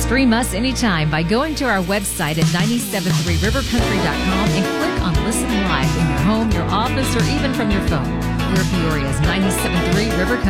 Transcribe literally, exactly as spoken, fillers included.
Stream us anytime by going to our website at nine seven three river country dot com and click on Listen Live in your home, your office, or even from your phone. We're Peoria's nine seven three River Country.